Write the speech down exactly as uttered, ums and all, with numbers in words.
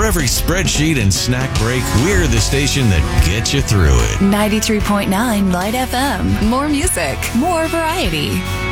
every spreadsheet and snack break, we're the station that gets you through it. ninety-three point nine Light F M. More music, more variety.